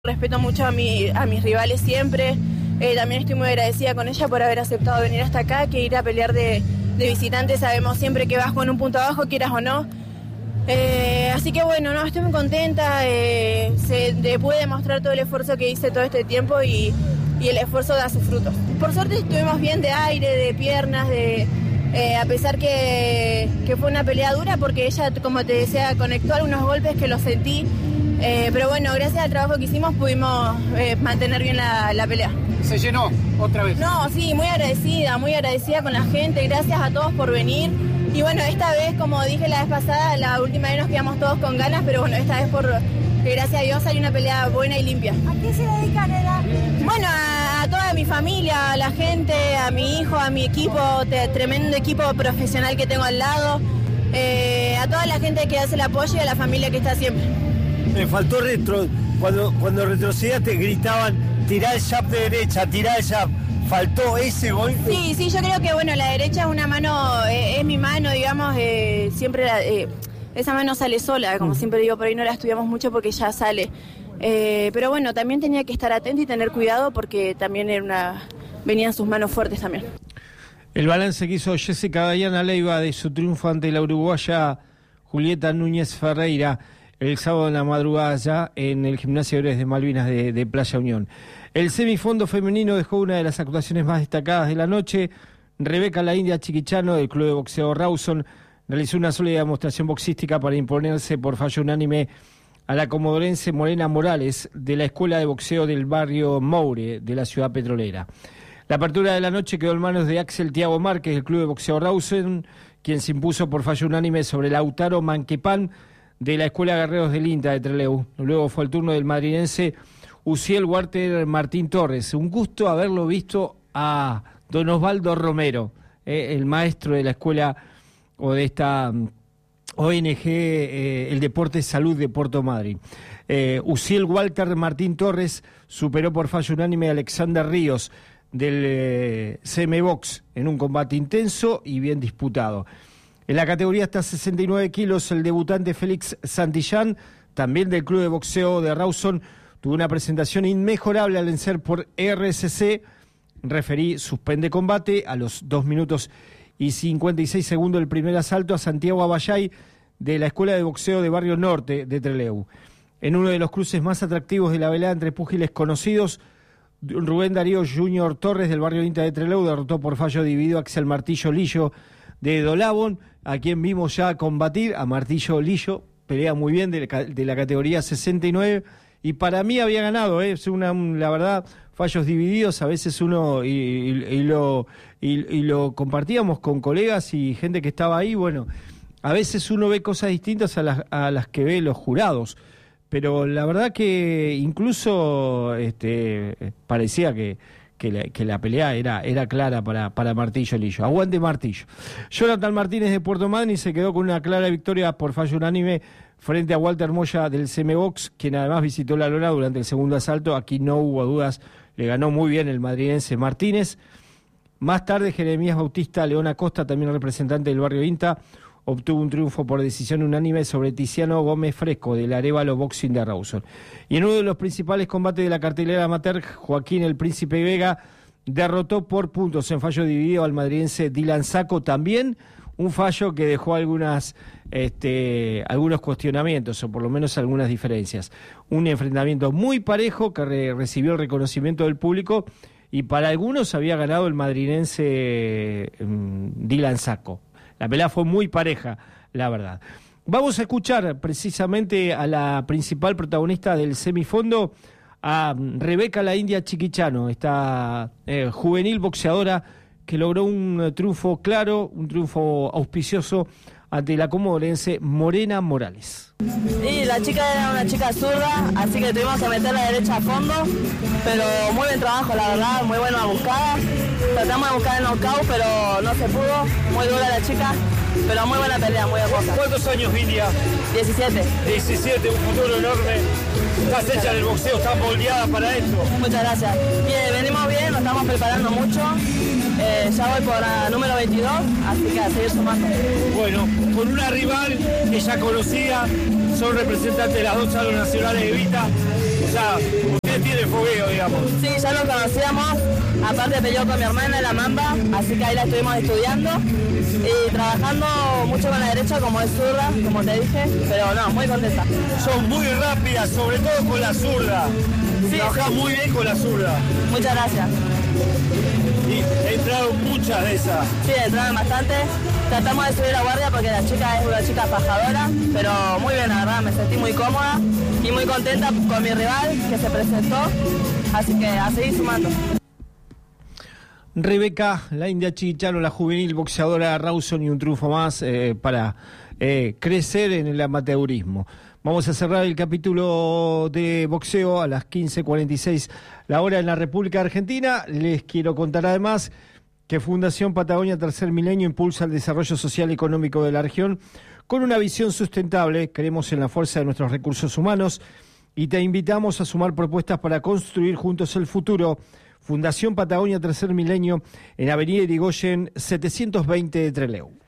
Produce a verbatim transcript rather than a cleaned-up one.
Respeto mucho a, mi, a mis rivales siempre, eh, también estoy muy agradecida con ella por haber aceptado venir hasta acá, que ir a pelear de, de visitante sabemos siempre que vas con un punto abajo, quieras o no. Eh, así que bueno, no, estoy muy contenta, eh, se de, pude demostrar todo el esfuerzo que hice todo este tiempo y, y el esfuerzo da sus frutos. Por suerte estuvimos bien de aire, de piernas, de, eh, a pesar que, que fue una pelea dura porque ella, como te decía, conectó algunos golpes que los sentí. Eh, pero bueno, gracias al trabajo que hicimos pudimos eh, mantener bien la, la pelea. ¿Se llenó otra vez? No, sí, muy agradecida, muy agradecida con la gente, gracias a todos por venir. Y bueno, esta vez, como dije la vez pasada, la última vez nos quedamos todos con ganas, pero bueno, esta vez por gracias a Dios salió una pelea buena y limpia. ¿A qué se dedica, Nela? Bueno, a, a toda mi familia, a la gente, a mi hijo, a mi equipo, te, tremendo equipo profesional que tengo al lado, eh, a toda la gente que hace el apoyo y a la familia que está siempre. Me faltó retro, cuando, cuando retrocedías te gritaban, tirá el jab de derecha, tirá el jab. ¿Faltó ese golpe? Sí, sí, yo creo que bueno, la derecha es una mano, eh, es mi mano, digamos, eh, siempre la, eh, esa mano sale sola, como siempre digo, por ahí no la estudiamos mucho porque ya sale. Eh, pero bueno, también tenía que estar atento y tener cuidado porque también era una, venían sus manos fuertes también. El balance que hizo Jessica Dayana Leiva de su triunfo ante la uruguaya Julieta Núñez Ferreira el sábado en la madrugada ya en el Gimnasio Héroes de Malvinas de, de Playa Unión. El semifondo femenino dejó una de las actuaciones más destacadas de la noche. Rebeca La India Chiquichano, del Club de Boxeo Rawson, realizó una sólida demostración boxística para imponerse por fallo unánime a la comodorense Morena Morales, de la Escuela de Boxeo del barrio Moure, de la ciudad petrolera. La apertura de la noche quedó en manos de Axel Tiago Márquez, del Club de Boxeo Rawson, quien se impuso por fallo unánime sobre Lautaro Manquepán, de la Escuela Guerreros del INTA de Trelew. Luego fue el turno del madrinense Uciel Walter Martín Torres. Un gusto haberlo visto a don Osvaldo Romero, eh, el maestro de la escuela o de esta um, O N G, eh, el Deporte Salud de Puerto Madryn. Eh, Uciel Walter Martín Torres superó por fallo unánime a Alexander Ríos del eh, C M Box en un combate intenso y bien disputado. En la categoría hasta sesenta y nueve kilos, el debutante Félix Santillán, también del Club de Boxeo de Rawson, tuvo una presentación inmejorable al vencer por R S C. Referí suspende combate a los dos minutos y cincuenta y seis segundos del primer asalto a Santiago Abayay, de la Escuela de Boxeo de Barrio Norte de Trelew. En uno de los cruces más atractivos de la velada entre púgiles conocidos, Rubén Darío Junior Torres, del barrio INTA de Trelew, derrotó por fallo dividido a Axel Martillo Lillo de Dolabón, a quien vimos ya combatir, a Martillo Lillo, pelea muy bien de la, de la categoría sesenta y nueve, y para mí había ganado, ¿eh? Es una, la verdad, fallos divididos, a veces uno, y, y, y, lo, y, y lo compartíamos con colegas y gente que estaba ahí, bueno, a veces uno ve cosas distintas a las, a las que ve los jurados, pero la verdad que incluso este, parecía que Que la, que la pelea era, era clara para, para Martillo Lillo. Aguante Martillo. Jonathan Martínez de Puerto Madryn se quedó con una clara victoria por fallo unánime frente a Walter Moya del C M Box, quien además visitó la lona durante el segundo asalto. Aquí no hubo dudas, le ganó muy bien el madrilense Martínez. Más tarde, Jeremías Bautista León Acosta, también representante del barrio INTA, obtuvo un triunfo por decisión unánime sobre Tiziano Gómez Fresco, del Arévalo Boxing de Rawson. Y en uno de los principales combates de la cartelera amateur, Joaquín el Príncipe Vega derrotó por puntos en fallo dividido al madrilense Dylan Sacco, también un fallo que dejó algunas este, algunos cuestionamientos, o por lo menos algunas diferencias. Un enfrentamiento muy parejo que re- recibió el reconocimiento del público, y para algunos había ganado el madrilense um, Dylan Sacco. La pelea fue muy pareja, la verdad. Vamos a escuchar precisamente a la principal protagonista del semifondo, a Rebeca La India Chiquichano, esta eh, juvenil boxeadora que logró un triunfo claro, un triunfo auspicioso ante la comodorense Morena Morales. Y la chica era una chica zurda, así que tuvimos que meter la derecha a fondo, pero muy buen trabajo, la verdad, muy buena buscada. Tratamos de buscar el knockout, pero no se pudo, muy dura la chica, pero muy buena pelea, muy hermosa. ¿Cuántos años, India? diecisiete. diecisiete, un futuro enorme. Estás hecha en el boxeo, estás moldeada para esto. Muchas gracias. Bien, venimos bien, nos estamos preparando mucho. Eh, ya voy por la número veintidós, así que a seguir sumando. Bueno, con una rival que ya conocía, son representantes de las dos salas nacionales de Vita. ya usted tiene fogueo, digamos. Sí, ya lo conocíamos, aparte peleó con mi hermana en la Mamba, así que ahí la estuvimos estudiando y trabajando mucho con la derecha, como es zurda, como te dije, pero no, muy contenta. Son muy rápidas, sobre todo con la zurda. Sí, Trabajás sí. muy bien con la zurda. Muchas gracias. Y entraron muchas de esas. Sí, entraron bastante. Tratamos de subir la guardia porque la chica es una chica fajadora, pero muy bien, la verdad, me sentí muy cómoda y muy contenta con mi rival que se presentó, así que a seguir sumando. Rebeca, la India Chicharo, la juvenil boxeadora Rawson, y un triunfo más eh, para eh, crecer en el amateurismo. Vamos a cerrar el capítulo de boxeo a las quince cuarenta y seis, la hora en la República Argentina. Les quiero contar además que Fundación Patagonia Tercer Milenio impulsa el desarrollo social y económico de la región con una visión sustentable. Creemos en la fuerza de nuestros recursos humanos y te invitamos a sumar propuestas para construir juntos el futuro. Fundación Patagonia Tercer Milenio en Avenida Irigoyen setecientos veinte de Trelew.